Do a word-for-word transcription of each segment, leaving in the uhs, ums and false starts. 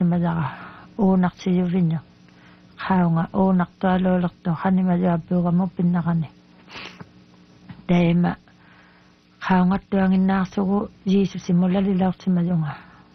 majaga unak siyuvinyo kaunga unak to alolak to hani majabuga mo pinakani daima kaunga to ang inasugo Jesus simulalilaw si mayunga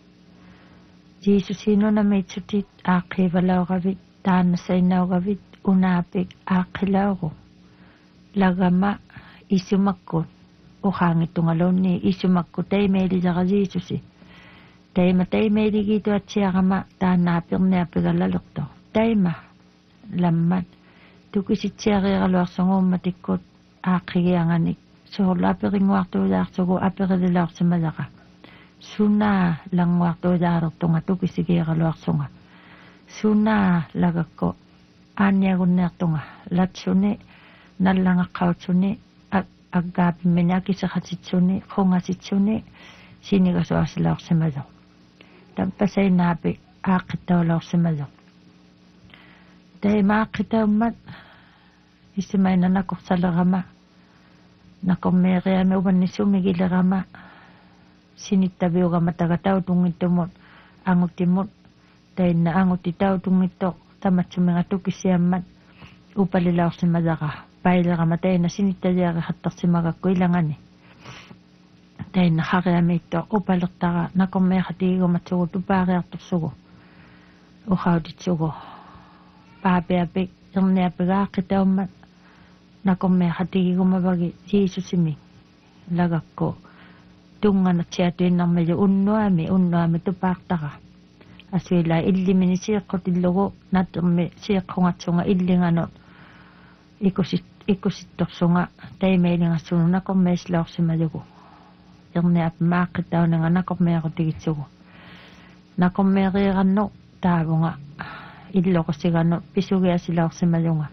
Jesus sino na may tsutit akivalaw kavit tana sa inaw kavit unapik akilaw ko lagama isumakot ukangit tungalon ni isumakot tay may di ka Jesus eh tay matay may di gito at siya kama tanapir niya pigalalok to tay ma lamat tukisit siya kikalwak sa ngumatikot akiyanganik so lapiring wakto yak so apirililak sa malaka suna lang wakto yarok to nga tukisik kikalwak so nga suna lagak ko anya gunak to nga latsune nalang akaw-tsune aggabi menyaki sa kasitsune kung asitsune siniga so asilak sa malo tampasay nabi akitaw lak sa malo dahil makitaw mat isimay na nakok sa lagama nakong meria me uban ni sumigi lagama sinitabi o kamatagataw tung ito mo angot timot dahil na angot itaw tung ito tamat sumingatuk isiyamat upalilaw sa madaka paila kamatay na sinitaya kahatak si magakuilangan eh dahil nakakayami ito upalakta ka nakong may katigo matsugo tupari at tuksugo ukaw ditsugo papi-api yung niyapiga kita umat nakong may katigo mabagi Jesus imi lagak ko tungan at siya tuwin ng medyo unno ami unno ami tupakta ka aswila ilimi ni siya ko tilogo natumi siya ko nga tsunga iling ano ikusit ikusitok sunga tay may nga suno na kung may slok si madugo yung niya makit daw nga na kung may ako tigitsugo na kung may kano tabo nga ilo ko si kano pisugya sila si madunga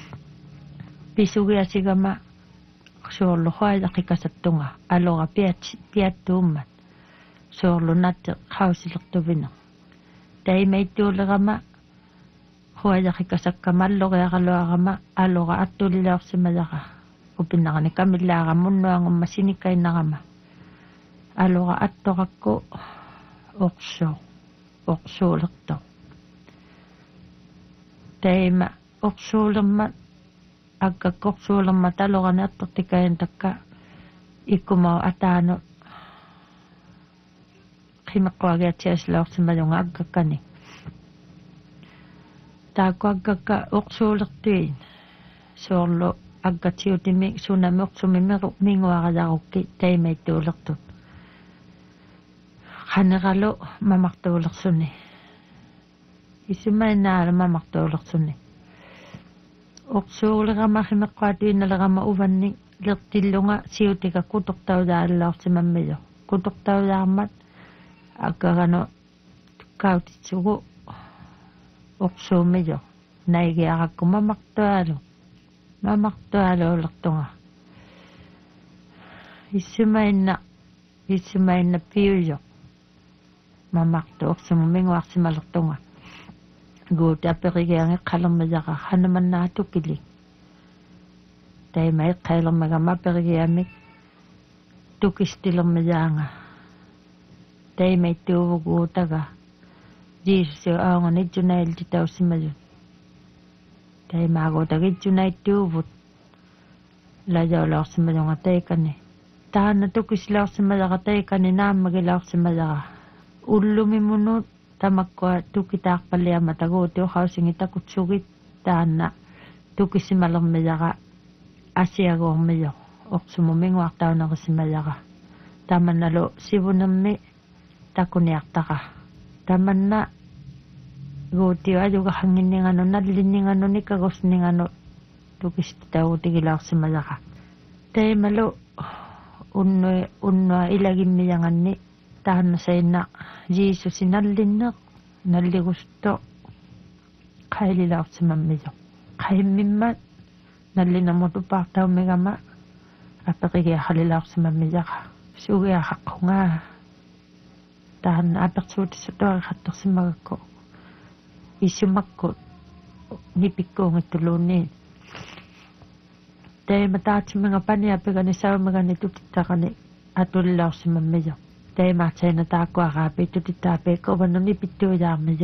pisugya si gama solo hoy da kikasato nga alo ka piat piat tumat solo nat kaw silok to bino tay may tula gama hoy da kikasak kamallo kaya kaloa kama alo ka atulilak si malaka upin na kani kamila ka muno ang masinikay na kama alo ka ato kako okso okso lakto tay ma okso lamat agka okso lamat alo ka na ato tikayan taka ikumaw atano kimakwagi at siya silak si malunga agka kani tako agka oksulak tuin solo agka tiyo timik sunamok sumimiro mingwa kadakok tay may tulak to kanakalo mamaktulak suni isimay na mamaktulak suni oksulak ka makimakwatuin nalaga mauban ni laktilo nga siyo tika kutok tao dahil lak si mamiyo kutok tao damat agka kano kautitsugo okso medyo naigiyak ako mamaktualo mamaktualo lakto nga isimay na isimay na piyo mamakto okso mumingwak si malakto nga guti apirigyan nga kalang madaka hanaman na ito kilig tayo may kailang magama apirigyan tukis tilang madanga tayo may tuwag utaga Jesus yung awan ni Junail ditaw si Mayon. Dahil mago tagit Junail tubot. Lajaw lang si Mayon atay ka ni. Tahan na tukis lang si Mayon atay ka ni na magilaw si Mayon. Ulumi munot tamak ko tukitak palya matagot yung housing itakot sugit. Tahan na tukis si Mayon Mayon asya ko ang Mayon. Ok sumuming waktaw na ko si Mayon. Taman na lo sibo na me takuniyak taka. Taman na guti ayo ka hangin ning ano nadlin ning ano ni kagos ning ano tukis taw tigilak si malaka tay malo unno unno ilagin mi yangan ni tahan na say na Jesus sinalin na nali gusto kaililak si mamiyo kay mimmat nali na mo tupak taw megama apakigya halilak si mamiyo ka sugya ako nga tahan na apak suti sa to katok si magako isumakot nipik ko ng tulunin. Dahil mataat sa mga paniyapi ka ni sa mga nitutita ka ni atulaw si mamiyo. Dahil matsay na tako akapi tutitapi ko ba nung nipito ya mamiyo.